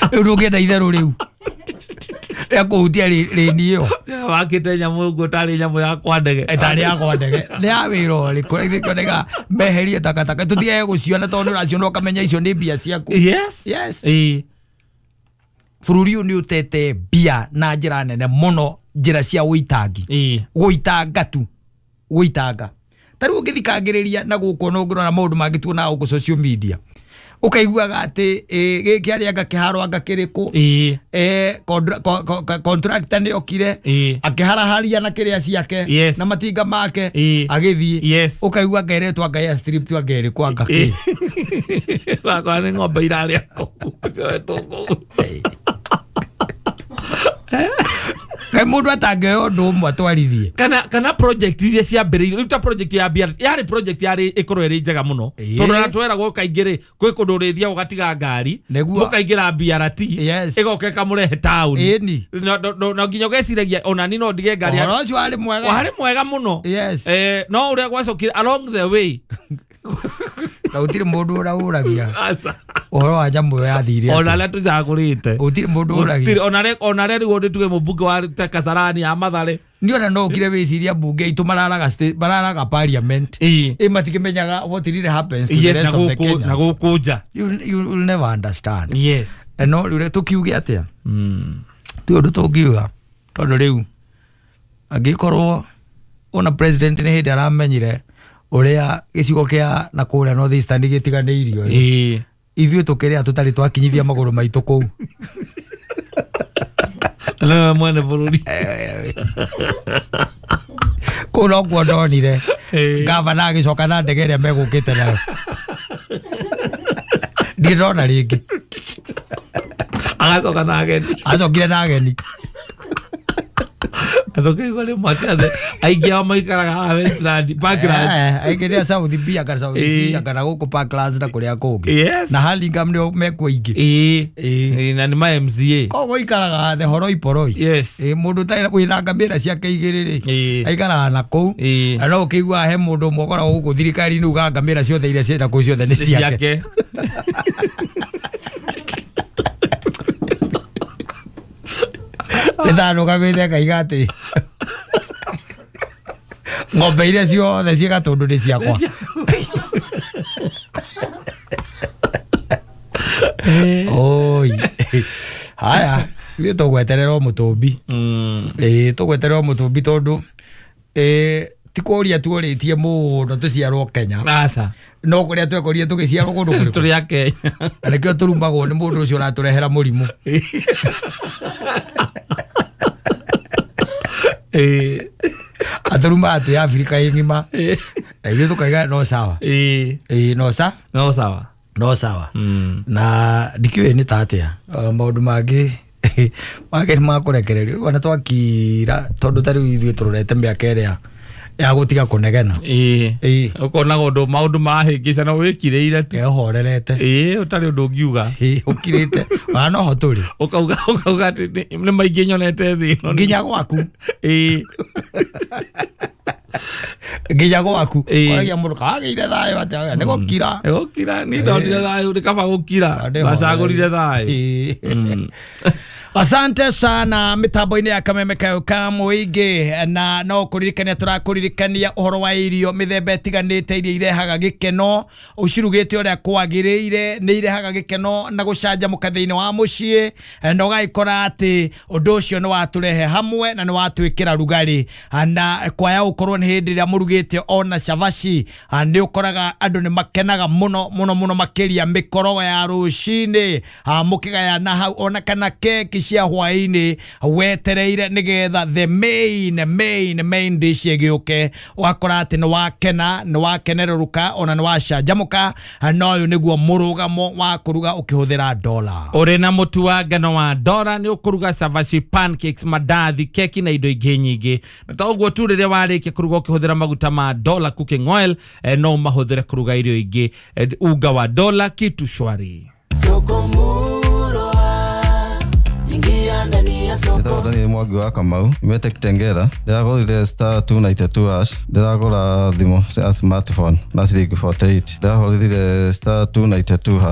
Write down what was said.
Urugenda itharu riu. Ya kuhutia reni yo. Wakite nyamu gutari nyamu ya kwandege. Etari ya kwandege. Ni ya wiro ri konega meherie takataka. Tutige guciona tondu raciono kamenya icio ni bia ciaku. Yes. Bururi ni utete bia na njira nene muno njira cia uitangi. Guitanga tu. Guitanga. Tari ugithikagiriria na gukono ngirona maundu mangituona uko social media. Ukaiguaga ati giki ari anga kiharo anga kiriko contractor ni okire akiharaharia na kiria ciake na matinga make agithii ukaigua ngeretwa ngaya strip tu ngere kwa ngaki kwa ni ngombe iraria kai mundu atangeo ndu atwarithie kana project iria ciambiriire ruta project ya bia yari project yari ikoro iri njega muno tondu na tweragwo kaingire kwi kundu rithia ugatiga ngari ukaingira BRT igoke kamurehe town no nginya geciragia ona ni no ndige ngari oro cio ari mwega muno no uria gwacokire along the way na utire mundu urauragia ohoro wa jamu yathire ona la tuzagurite utire mundu uragia ona re rigo ndituge mubunge wa Kasarani ya Mathare ni ona no kire wiciria bunge itu mararaga parliament matikimenyaga what really happens to the rest of the Kenyans na gukuja you'll never understand no rire tukiuge atia tu ndu tugiuga tondu riu angikorwo ona president ni hindi aramenyire uria gicigo kia na kuria North Eastern gitiganeirio ithuĩ tukiria tutari twakinyithia maguru maitu kuu na mwana bururi kuno kwa ndonire gavana agicoka na ndege iria megukite nayo ndirona ringi agacoka na ageni acokire na ageni Adoke gole matade aigia maikaraga Westland background aigeria South B aka South C aka guko Parklands na kuria kungi na Hurlingham ni mekwo ingi na ni ma MCA kogo ikaraga the horoi poroi mundu tai wina ngamira ciake igiriri aikaraga na kou no ukigua he mundu mokora guku thirikari ni uga ngamira ciothe iria cienda ku ciothe ni ciake Nithano kabithe kaigati ngombe iria ciothe ciega tondu ni ciakwa oi haya ni tugweterera mutumbi tugweterera mutumbi tondu tikuria tuoritie mundu tuciarwo Kenya asa no kuria twekorie tugiciarwo kundu kuriku turi ya Kenya arekio turumbagwo ni mundu ucio uraturehera murimu aturuma atu ya Afrika ingima iyo tukaiga no sawa no sawa na dikiwe ni tatia maundu mangi makurekererio wana twakira tondu tari ithuĩ turorete miaka iria ya gutiga kunegena ukona gundu maundu mahingica na wikireire tu ehorerete utari undu ngiuga ukirite wana hoturi ukauga ni maingi nyonete thino nginya gwaku nginya gwaku oragia mundu kageire thayo atia ni gukira ni ndonire thayo ni kaba gukira bacagurire thayo Asante sana mitambo-ini ya Kameme Kauka muingi na no kuririkania turakuririkania uhoro wa irio mithemba itiganite iria irehaga gikeno ucirugite uria kwagiriire ni irehaga gikeno na gucanjamuka thiini wa mucii na ugaikora ati undu ucio ni waturehe hamwe na ni watwikira rugari na kwaya ukorwo ni hindi iria murugite ona chavaci ni ukoraga andu ni makenaga muno makiria mikorogo ya rucini mukigaya na hau ona kana keki cia hwaini wetereire nigetha the main dish igiuke wakora ati ni wakena ni wakeneruka ona ni wacanjamuka no uyu niguo murugamo wa kuruga ukihuthira dola uri na mutu wa ngano wa dola ni ukuruga chavaci pancakes mandathi keki na indo ingi nyingi na toguo tu riria warikia kuruga ukihuthira maguta ma dola cooking oil no mahuthire kuruga irio ingi unga wa dola kitu shwari Nitawada ni Mwangi wa Kamau imete Kitengela ndiragothire star 292 hash ndiragura thimo cia smartphone na ciringi 48 ndiragothire star 292